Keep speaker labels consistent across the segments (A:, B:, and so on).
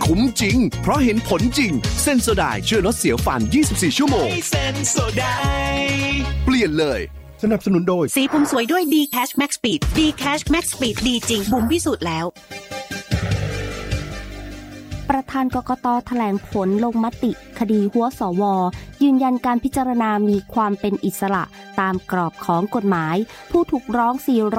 A: คุ้มจริงเพราะเห็นผลจริงเซนโซไดช่วยลดเสียวฟัน24ชั่วโมง
B: เซนโซได
A: เปลี่ยนเลยสนับสนุนโดย
C: สีผมสวยด้วย D-Cash Max Speed D-Cash Max Speed ดีจริงบุ๋มพิสูจน์แล้ว
D: ประธานกกต.แถลงผลลงมติคดีหัวสว.ยืนยันการพิจารณามีความเป็นอิสระตามกรอบของกฎหมายผู้ถูกร้อง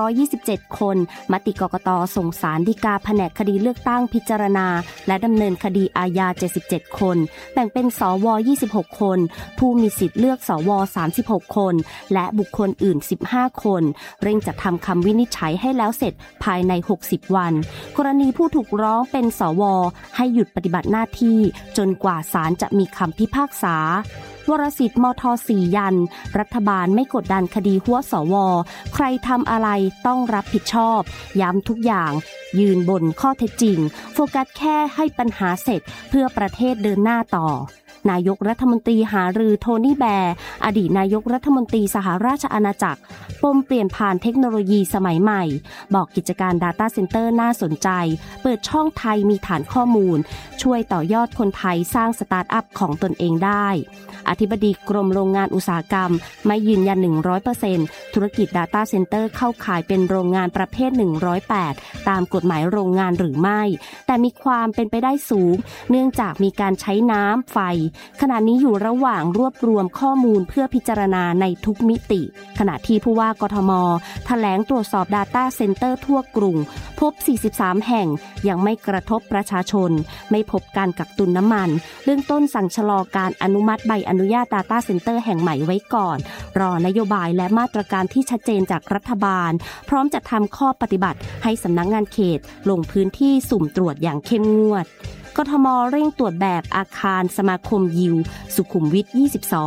D: 427คนมติกกต.ส่งศาลฎีกาแผนกคดีเลือกตั้งพิจารณาและดำเนินคดีอาญา77คนแบ่งเป็นสว26คนผู้มีสิทธิ์เลือกสว36คนและบุคคลอื่น15คนเร่งจัดทำคำวินิจฉัยให้แล้วเสร็จภายใน60วันกรณีผู้ถูกร้องเป็นสวให้หยุดปฏิบัติหน้าที่จนกว่าศาลจะมีคำพิพากษาวรสิทธิ์มท.4 ยันรัฐบาลไม่กดดันคดีหัวสวใครทำอะไรต้องรับผิดชอบย้ำทุกอย่างยืนบนข้อเท็จจริงโฟกัสแค่ให้ปัญหาเสร็จเพื่อประเทศเดินหน้าต่อนายกรัฐมนตรีหารือโทนี่แบร์อดีตนายกรัฐมนตรีสหราชอาณาจักรปมเปลี่ยนผ่านเทคโนโลยีสมัยใหม่บอกกิจการ Data Center น่าสนใจเปิดช่องไทยมีฐานข้อมูลช่วยต่อยอดคนไทยสร้างสตาร์ทอัพของตนเองได้อธิบดีกรมโรงงานอุตสาหกรรมไม่ยืนยัน 100% ธุรกิจ Data Center เข้าข่ายเป็นโรงงานประเภท108ตามกฎหมายโรงงานหรือไม่แต่มีความเป็นไปได้สูงเนื่องจากมีการใช้น้ำไฟขณะนี้อยู่ระหว่างรวบรวมข้อมูลเพื่อพิจารณาในทุกมิติขณะที่ผู้ว่ากทม.แถลงตรวจสอบ Data Center ทั่วกรุงพบ43แห่งยังไม่กระทบประชาชนไม่พบการกักตุนน้ำมันเบื้องต้นสั่งชะลอการอนุมัติใบอนุญาต Data Center แห่งใหม่ไว้ก่อนรอนโยบายและมาตรการที่ชัดเจนจากรัฐบาลพร้อมจะทำข้อปฏิบัติให้สำนักงานเขตลงพื้นที่สุ่มตรวจอย่างเข้มงวดกทม.เร่งตรวจแบบอาคารสมาคมยิวสุขุมวิท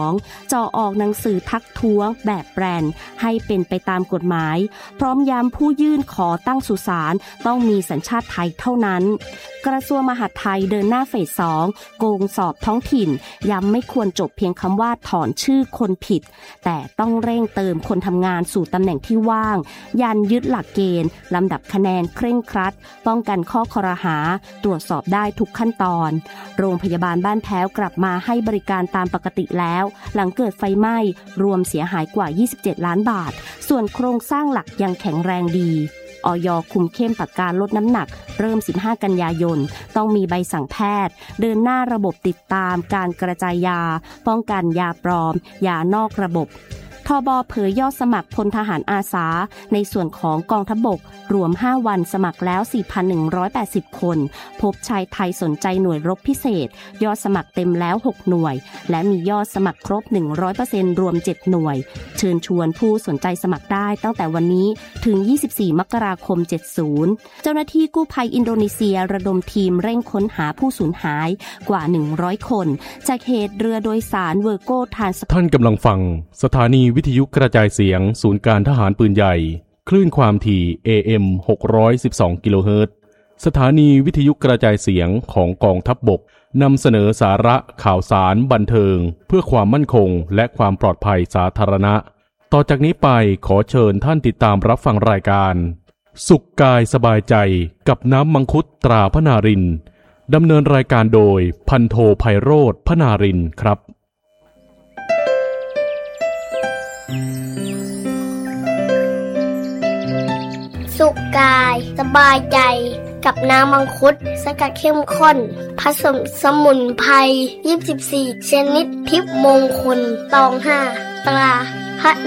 D: 22จ่อออกหนังสือทักท้วงแบบแบรนด์ให้เป็นไปตามกฎหมายพร้อมย้ำผู้ยื่นขอตั้งสุสานต้องมีสัญชาติไทยเท่านั้นกระทรวงมหาดไทยเดินหน้าเฟส 2โกงสอบท้องถิ่นย้ำไม่ควรจบเพียงคำว่าถอนชื่อคนผิดแต่ต้องเร่งเติมคนทำงานสู่ตำแหน่งที่ว่างยันยึดหลักเกณฑ์ลำดับคะแนนเคร่งครัดป้องกันข้อครหาตรวจสอบได้ทุกขั้นตอนโรงพยาบาลบ้านแพ้วกลับมาให้บริการตามปกติแล้วหลังเกิดไฟไหม้รวมเสียหายกว่า27ล้านบาทส่วนโครงสร้างหลักยังแข็งแรงดีอย.คุมเข้มประการลดน้ำหนักเริ่ม15กันยายนต้องมีใบสั่งแพทย์เดินหน้าระบบติดตามการกระจายยาป้องกันยาปลอมยานอกระบบทบ.เผยยอดสมัครพลทหารอาสาในส่วนของกองทัพบกรวม5วันสมัครแล้ว 4,180 คนพบชายไทยสนใจหน่วยรบพิเศษยอดสมัครเต็มแล้ว6หน่วยและมียอดสมัครครบ 100% รวม7หน่วยเชิญชวนผู้สนใจสมัครได้ตั้งแต่วันนี้ถึง24มกราคม70เจ้าหน้าที่กู้ภัยอินโดนีเซียระดมทีมเร่งค้นหาผู้สูญหายกว่า100คนจากเหตุเรือโดยสารเวอร์โก้ทรานส
E: ท่านกำลังฟังสถานีวิทยุกระจายเสียงศูนย์การทหารปืนใหญ่คลื่นความถี่ AM 612 กิโลเฮิรตซ์สถานีวิทยุกระจายเสียงของกองทัพบกนำเสนอสาระข่าวสารบันเทิงเพื่อความมั่นคงและความปลอดภัยสาธารณะต่อจากนี้ไปขอเชิญท่านติดตามรับฟังรายการสุขกายสบายใจกับน้ำมังคุดตราพนารินดำเนินรายการโดยพันโทไพโรจน์พนารินครับ
F: สุขกายสบายใจกับน้ำมังคุดสกัดเข้มข้นผสมสมุนไพร24ชนิดทิพย์มงคลตอง5ตราพระ